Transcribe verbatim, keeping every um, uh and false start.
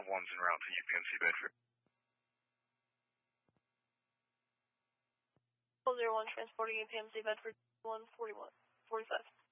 one's en route to U P M C Bedford. zero one transporting U P M C Bedford one forty-one forty-five.